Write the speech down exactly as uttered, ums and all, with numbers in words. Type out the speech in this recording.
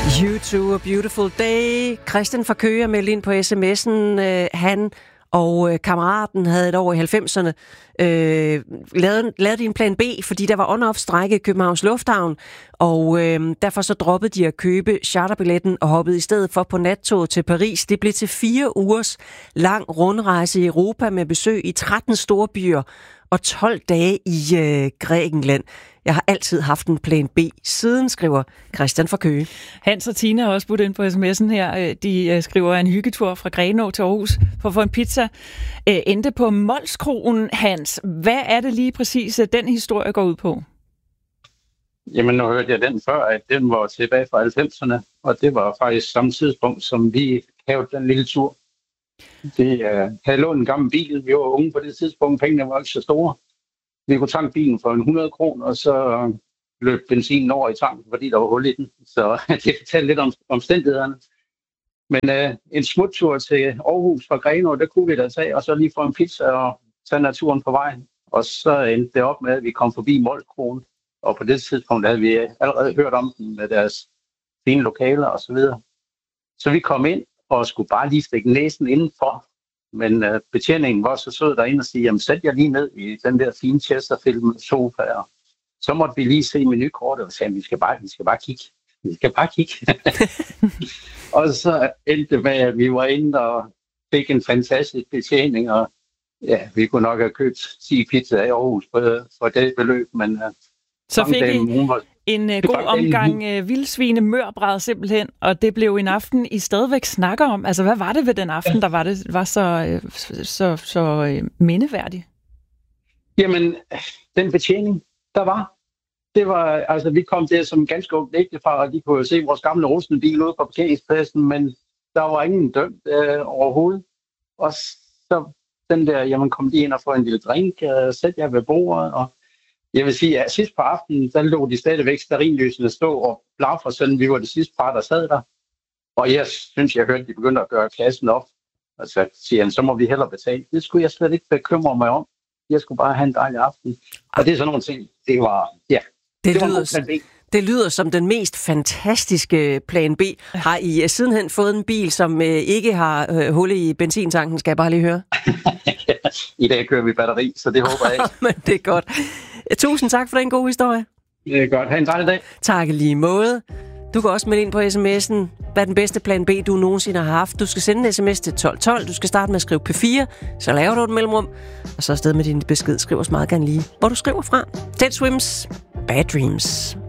You Too, A Beautiful Day. Christian fra Køge er meldt ind på sms'en. Øh, han og øh, kammeraten havde et år i halvfemserne øh, lavet, lavet en plan B, fordi der var on-off-strejke i Københavns Lufthavn, og øh, derfor så droppede de at købe charterbilletten og hoppede i stedet for på nattoget til Paris. Det blev til fire ugers lang rundrejse i Europa med besøg i tretten store byer og tolv dage i øh, Grækenland. Jeg har altid haft en plan B siden, skriver Christian fra Køge. Hans og Tina har også budt ind på sms'en her. De skriver en hyggetur fra Grenaa til Aarhus for at få en pizza. Endte på Molskroen. Hans, hvad er det lige præcis, den historie går ud på? Jamen, nu hørte jeg den før, at den var tilbage fra halvfemserne, og det var faktisk samme tidspunkt, som vi havde den lille tur. Det uh, havde lånt en gammel bil. Vi var unge på det tidspunkt. Pengene var ikke så store. Vi kunne tanke bilen for en hundrede kroner, og så løb benzinen over i tanken, fordi der var hul i den. Så det fortalte lidt om omstændighederne. Men uh, en smuttur til Aarhus fra Grenaa, der kunne vi da tage, og så lige få en pizza og tage naturen på vejen. Og så endte det op med, at vi kom forbi Molskroen. Og på det tidspunkt havde vi allerede hørt om den med deres fine lokaler og så videre. Så vi kom ind og skulle bare lige stikke næsen indenfor. Men uh, betjeningen var så sød derinde og sige, jamen sæt jer lige ned i den der fine Chesterfield sofa. Og så måtte vi lige se menukortet og sagde, vi skal bare, vi skal bare kigge. Vi skal bare kigge. Og så endte det med, at vi var inde og fik en fantastisk betjening. Og ja, vi kunne nok have købt ti pizzaer i Aarhus for, for det beløb. Men, uh, så fik I var, en uh, god omgang uh, vildsvine mørbræd simpelthen, og det blev en aften, I stadigvæk snakker om. Altså, hvad var det ved den aften, der var, det, var så, uh, så, så, så uh, mindeværdig? Jamen, den betjening, der var, det var, altså vi kom der som ganske ungt ægtepar, og de kunne jo se vores gamle rustne bil ude på parkeringspladsen, men der var ingen dømt uh, overhovedet. Og så den der, jamen kom de ind og få en lille drink, uh, sæt jer ved bordet, og jeg vil sige, at sidst på aftenen, der lå de stadigvæk stearinlysene stå og blafre, sådan vi var det sidste par, der sad der. Og jeg synes, jeg hørte, at de begyndte at gøre kassen op. Og så siger han, så må vi hellere betale. Det skulle jeg slet ikke bekymre mig om. Jeg skulle bare have en dejlig aften. Og det er sådan nogle ting, det var, ja, det, det var lyder, plan B. Det lyder som den mest fantastiske plan B. Har I sidenhen fået en bil, som ikke har øh, hul i benzintanken, skal jeg bare lige høre? I dag kører vi batteri, så det håber jeg ikke. Men det er godt. Tusind tak for den gode historie. Det er godt. Ha' en dejlig dag. Tak i lige måde. Du kan også melde ind på sms'en, hvad er den bedste plan B, du nogensinde har haft. Du skal sende en sms til tolv tolv. Du skal starte med at skrive P fire, så laver du et mellemrum, og så afsted med din besked. Skriv os meget gerne lige, hvor du skriver fra. Dead Swims, Bad Dreams.